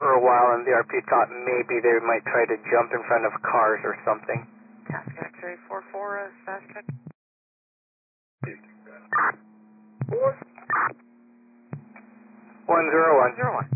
for a while, and the RP thought maybe they might try to jump in front of cars or something. Task X-ray 44, status check. 101. 101.